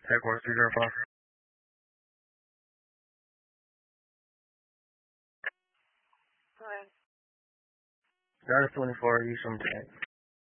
Tech 1305. Go ahead. That is 24 Eastern Tech.